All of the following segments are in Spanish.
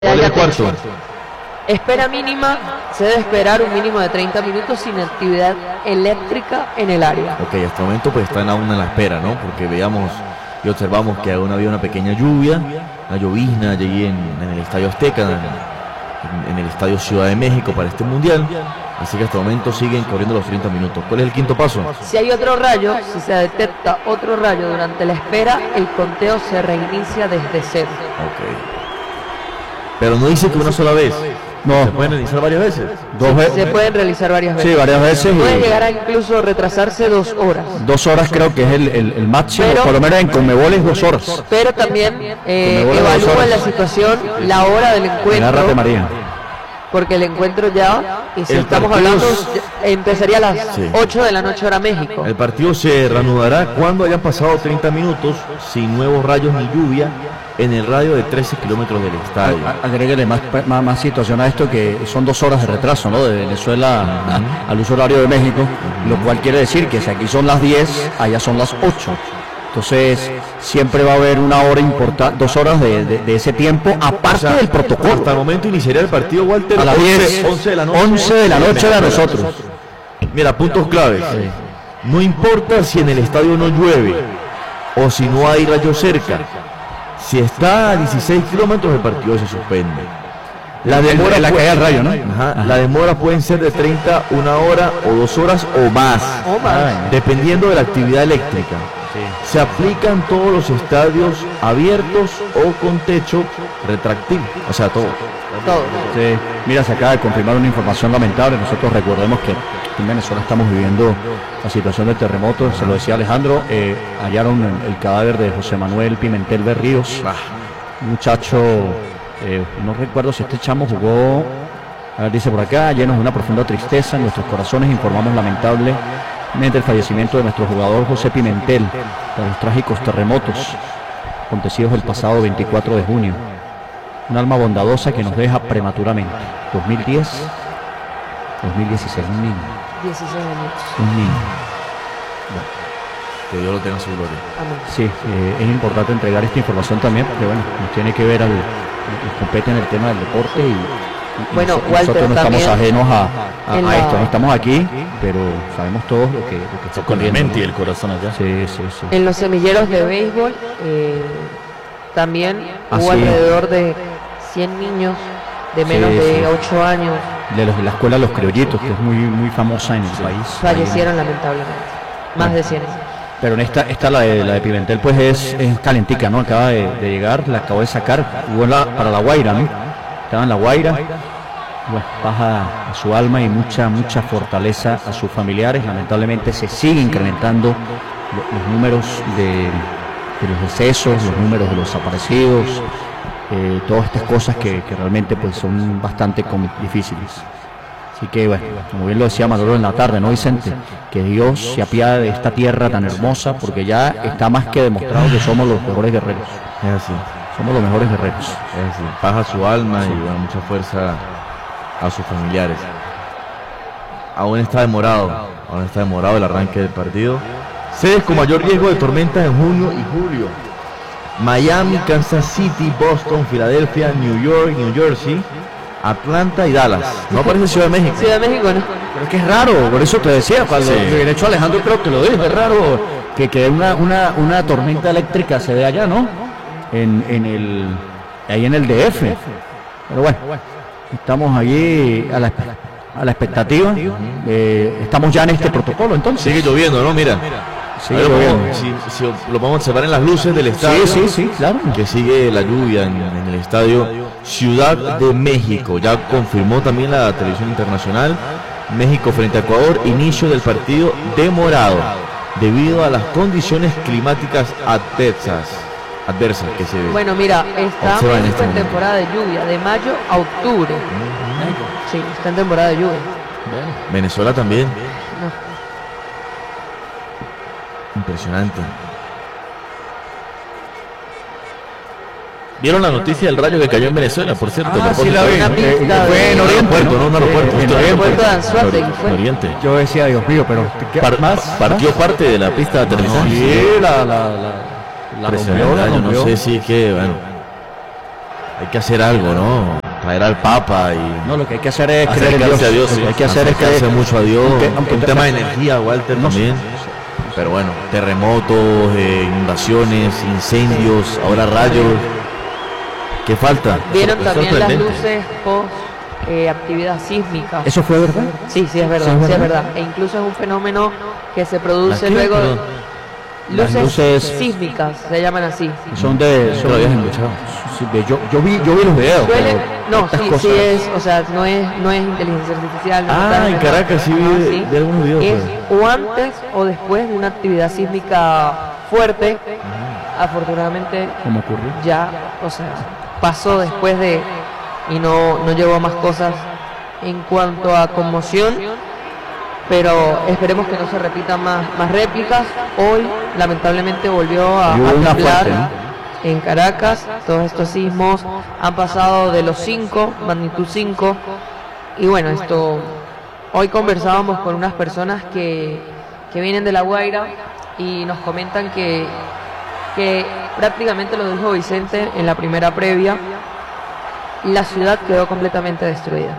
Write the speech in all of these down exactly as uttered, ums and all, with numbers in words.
¿Cuál es el cuarto? Espera mínima, se debe esperar un mínimo de treinta minutos sin actividad eléctrica en el área. Ok, hasta el momento pues están aún en la espera, ¿no? Porque veíamos y observamos que aún había una pequeña lluvia, una llovizna allí en, en el Estadio Azteca, en, en el Estadio Ciudad de México para este Mundial. Así que hasta el momento siguen corriendo los treinta minutos. ¿Cuál es el quinto paso? Si hay otro rayo, si se detecta otro rayo durante la espera, el conteo se reinicia desde cero. Ok. Pero no dice que una sola vez. No. ¿Se pueden realizar varias veces? Dos veces. Se pueden realizar varias veces. Sí, varias veces. Puede llegar a incluso retrasarse dos horas. Dos horas creo que es el, el, el máximo, pero, por lo menos en Conmebol es dos horas. Pero también eh, evalúa la situación, la hora del encuentro. Agárrate, María. Porque el encuentro ya, y si el estamos hablando, empezaría a las sí. ocho de la noche hora México. El partido se reanudará cuando hayan pasado treinta minutos sin nuevos rayos ni lluvia en el radio de trece kilómetros del estadio. Agréguele más, más, más situación a esto, que son dos horas de retraso, ¿no? De Venezuela uh-huh. a, al uso horario de México, uh-huh. lo cual quiere decir que si aquí son las diez, allá son las ocho. Entonces, siempre va a haber una hora importante, dos horas de, de, de ese tiempo, aparte o sea, del protocolo. Hasta el momento iniciaría el partido, Walter, a las diez, once de la noche. once de la noche de nosotros. Mira, puntos claves. Sí. No importa si en el estadio no llueve o si no hay rayos cerca. Si está a dieciséis kilómetros, el partido se suspende. La demora, la puede, caída del rayo, ¿no? Ajá, ajá. La demora pueden ser de treinta, una hora o dos horas o más, o más. dependiendo de la actividad eléctrica. Sí. Se aplican todos los estadios abiertos o con techo retráctil, o sea, todo. Todo. Sí. Mira, se acaba de confirmar una información lamentable. Nosotros recordemos que en Venezuela estamos viviendo la situación del terremoto. Se lo decía Alejandro, eh, hallaron el, el cadáver de José Manuel Pimentel Berríos, ah. un muchacho, eh, no recuerdo si este chamo jugó, a ver, dice por acá, llenos de una profunda tristeza en nuestros corazones, informamos lamentable el fallecimiento de nuestro jugador José Pimentel por los trágicos terremotos acontecidos el pasado veinticuatro de junio. Un alma bondadosa que nos deja prematuramente. dos mil diez, dos mil dieciséis, un niño. dieciséis años. Un niño. Bueno, que Dios lo tenga en su gloria. Amén. Sí, eh, es importante entregar esta información también, porque bueno, nos tiene que ver al, nos compete en el tema del deporte y Y bueno, nosotros, Walter, nosotros no estamos ajenos a, a, a la... esto, no estamos aquí, pero sabemos todos lo que, lo que está con ocurriendo. la mente y el corazón allá. Sí, sí, sí. En los semilleros de béisbol eh, también ah, hubo sí. alrededor de cien niños de menos sí, de ocho sí. años. De, los, de la escuela Los Criollitos, que es muy, muy famosa en el sí. país. Fallecieron lamentablemente, más bueno. de cien. Pero en esta, esta la de la de Pimentel, pues es, es calentica, ¿no? Acaba de, de llegar, la acabo de sacar, jugó la, para La Guaira, ¿no? Estaba en La Guaira. Bueno, baja a su alma y mucha, mucha fortaleza a sus familiares. Lamentablemente se sigue incrementando los, los números de, de los decesos, los números de los desaparecidos, eh, todas estas cosas que, que realmente pues son bastante difíciles. Así que bueno, como bien lo decía Manolo en la tarde, ¿no, Vicente? Que Dios se apiade de esta tierra tan hermosa, porque ya está más que demostrado que somos los mejores guerreros. Es así. Somos los mejores guerreros. Es así. Baja su alma sí. y bueno, mucha fuerza a sus familiares. Aún está demorado, aún está demorado el arranque del partido. Sedes con mayor riesgo de tormentas en junio y julio: Miami, Kansas City, Boston, Filadelfia, New York, New Jersey, Atlanta y Dallas. No aparece Ciudad de México. Ciudad de México, ¿no? Pero es que es raro, por eso te decía, cuando sí. de hecho Alejandro creo que lo dijo, es raro que, que una, una, una tormenta eléctrica se dé allá, ¿no? En, en el, ahí en el D F. Pero bueno, estamos allí a la, a la expectativa. Eh, estamos ya en este protocolo, entonces. Sigue lloviendo, ¿no? Mira. Sigue lloviendo. Si, si lo vamos a observar en las luces del estadio. Sí, sí, sí, claro. Que sigue la lluvia en, en el estadio Ciudad de México. Ya confirmó también la televisión internacional. México frente a Ecuador, inicio del partido demorado debido a las condiciones climáticas adversas. adversas que se bueno mira está en, este en temporada de lluvia de mayo a octubre. Uh-huh. Sí, está en temporada de lluvia. Bueno. Venezuela también. No. Impresionante. ¿Vieron la noticia del rayo que cayó en Venezuela, por cierto? Ah, sí la vi. Eh, fue en Oriente, ¿no? No, en aeropuerto. En el aeropuerto de Anzoátegui fue. Oriente. Yo decía, Dios mío, pero Par más partió ¿más? parte de la pista de aterrizaje. Sí, la la la La rompió, la rompió. No sé si que, bueno. hay que hacer algo, ¿no? Traer al Papa y... No, lo que hay que hacer es creer en acercarse Dios. a Dios, Lo que sí. hay que hacer es Acercarse creer mucho a Dios. Aunque- aunque un te- tema de energía, Walter, No sé. también. Pero bueno, terremotos, eh, inundaciones, incendios, ahora rayos. ¿Qué falta? Vieron Es también las sorprendente. luces post eh, actividad sísmica. ¿Eso fue verdad? Sí, sí es verdad, Sí, es sí es verdad. verdad. E incluso es un fenómeno que se produce ¿La qué? luego. Perdón. Las Luces, luces- sísmicas, se llaman así. Son de... Nunca Son, lo habías escuchado. sí, ve, yo, yo, vi, yo vi los videos. Suele, pero no, estas sí, cosas- sí es, o sea, no es, no es inteligencia artificial. No Ah, está en inventado. Caracas sí vi Ajá, de- de algunos videos, Es pues. o antes o después de una actividad sísmica fuerte. Afortunadamente ¿Cómo ocurrió? ya, o sea, pasó después de y no, no llevó a más cosas en cuanto a conmoción, pero esperemos que no se repitan más, más réplicas. Hoy lamentablemente volvió a, Y hubo a una temblar fuerte, ¿no? en Caracas. Todos estos sismos han pasado de los cinco, magnitud cinco, y bueno, esto hoy conversábamos con unas personas que, que vienen de La Guaira y nos comentan que que prácticamente lo dijo Vicente en la primera previa, la ciudad quedó completamente destruida.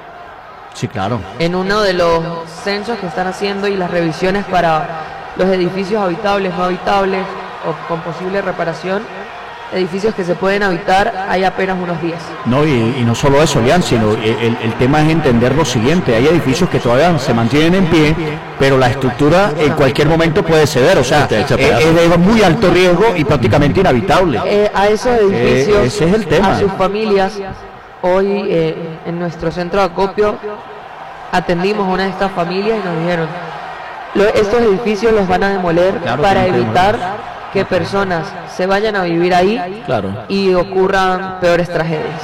Sí, claro. En uno de los censos que están haciendo y las revisiones para los edificios habitables, no habitables o con posible reparación, edificios que se pueden habitar, hay apenas unos diez. No, y, y no solo eso, Lian, sino el, el tema es entender lo siguiente. Hay edificios que todavía se mantienen en pie, pero la estructura en cualquier momento puede ceder. O sea, Te echa es, pedazos. es de muy alto riesgo y prácticamente inhabitable. Eh, a esos edificios, Eh, ese es el tema. a sus familias, hoy eh, en nuestro centro de acopio atendimos a una de estas familias y nos dijeron, "Lo- estos edificios los van a demoler Claro, para tienen que evitar que personas se vayan a vivir ahí Claro. y ocurran peores tragedias".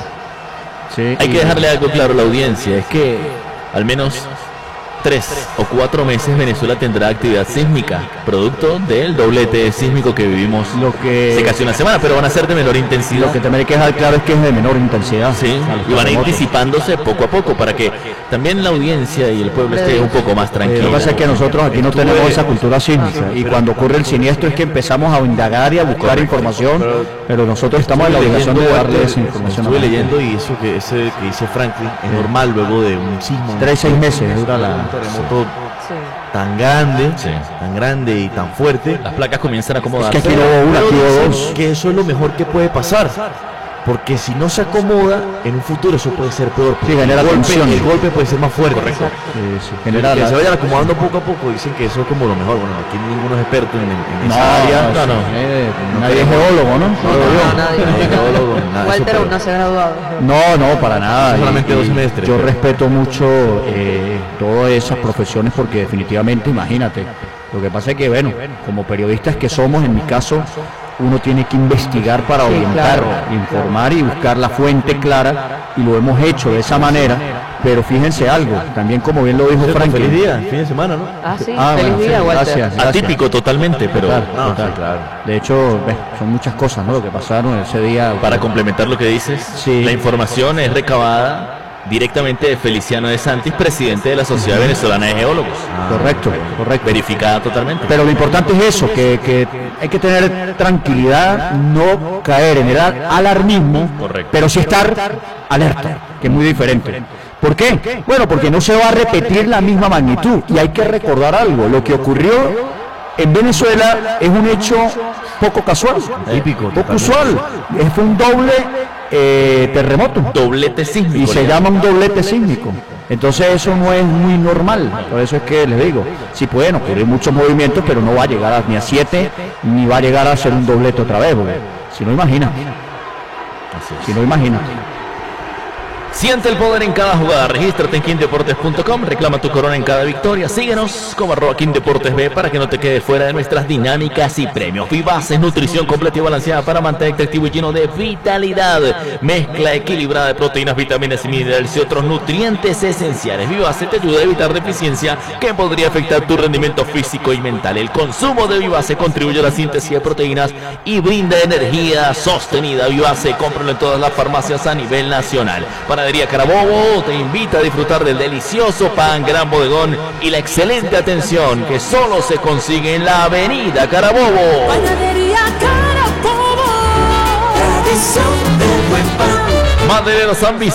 Sí, Hay y- que dejarle algo claro a la audiencia, es que al menos tres o cuatro meses Venezuela tendrá actividad sísmica, producto del doblete sísmico que vivimos Lo que- hace casi una semana, pero van a ser de menor intensidad. Lo que también hay que dejar claro es que es de menor intensidad. Sí, O sea, los y van a ir terremotos. disipándose poco a poco para que también la audiencia y el pueblo esté un poco más Eh, tranquilo. Lo que pasa es que nosotros aquí no tenemos esa cultura sísmica y cuando ocurre el siniestro es que empezamos a indagar y a buscar información, pero nosotros estamos en la obligación de darle esa información. a Estuve la gente. leyendo y eso que ese que dice Franklin es normal luego de un sismo. Tres, seis meses dura la... Un terremoto Sí. tan grande, Sí. tan grande y tan fuerte. Las placas comienzan a Es acomodarse. que aquí no hubo una, Pero aquí hubo dicen dos. que eso es lo mejor que puede pasar. Porque si no se acomoda, en un futuro eso puede ser peor. porque Sí, genera el, golpe, tensión. el golpe puede ser más fuerte. Correcto. Sí, sí, Que genera la- se vayan acomodando poco a poco, dicen que eso es como lo mejor. Bueno, aquí ninguno es experto en, en No, esa área. no, no. eh, nadie es queremos- geólogo, ¿no? No, Solo no, yo. no, nadie. No, geólogo, nada de eso, Walter aún pero- no se ha graduado. No, no, para nada. Son Y- solamente y dos semestres, Yo pero- respeto mucho eh, todas esas profesiones porque definitivamente, imagínate, lo que pasa es que, bueno, como periodistas que somos, en mi caso, uno tiene que investigar para Sí, orientar, claro, informar y buscar la fuente clara, y lo hemos hecho de esa manera. Pero fíjense algo, también como bien lo dijo Cierto, Franklin. feliz día, fin de semana, ¿no? Ah, sí, Ah, feliz bueno, día, sí, Walter. gracias, gracias. Atípico totalmente, pero Total, No, total. sí, claro. De hecho, ve, son muchas cosas, ¿no? Lo que pasaron ese día. para complementar lo que dices, Sí. la información es recabada directamente de Feliciano de Santis, presidente de la Sociedad Venezolana de Geólogos. Correcto, correcto. Verificada totalmente. Pero lo importante es eso, que, que hay que tener tranquilidad, no caer en el al- alarmismo, Correcto. pero sí estar alerta, que es muy diferente. ¿Por qué? Bueno, porque no se va a repetir la misma magnitud. Y hay que recordar algo, lo que ocurrió en Venezuela es un hecho poco casual, Típico, poco totalmente. usual. Es- Fue un doble eh, terremoto. Doblete sísmico. Y se le llama un doblete sísmico. Entonces eso no es muy normal. Por eso es que les digo, sí pueden ocurrir muchos movimientos, pero no va a llegar a- ni a siete, ni va a llegar a ser un doblete otra vez. Porque si no, imagina. Así es. Si no, imagina. Siente el poder en cada jugada. Regístrate en king deportes punto com. Reclama tu corona en cada victoria. Síguenos como arroba King Deportes B para que no te quedes fuera de nuestras dinámicas y premios. Vivaces, nutrición completa y balanceada para mantenerte activo y lleno de vitalidad. Mezcla equilibrada de proteínas, vitaminas y minerales y otros nutrientes esenciales. Vivace te ayuda a evitar deficiencia que podría afectar tu rendimiento físico y mental. El consumo de Vivace contribuye a la síntesis de proteínas y brinda energía sostenida. Vivace, cómpralo en todas las farmacias a nivel nacional. Panadería Carabobo te invita a disfrutar del delicioso pan Gran Bodegón y la excelente atención que solo se consigue en la avenida Carabobo. Panadería Carabobo, tradición del buen pan. Maderero San Vicente.